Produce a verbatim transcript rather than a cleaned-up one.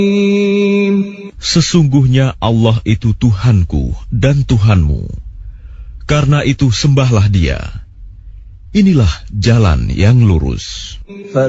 Sesungguhnya Allah itu Tuhanku dan Tuhanmu. Karena itu sembahlah Dia. Inilah jalan yang lurus.